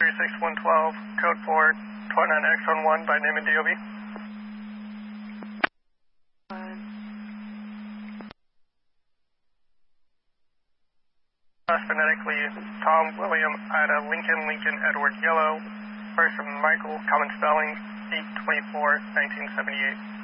36112, code 4, 29X11 by name and DOB. Phonetically, Tom, William, Ida, Lincoln, Lincoln, Edward, Yellow. Person, Michael, common spelling, 8/24/1978.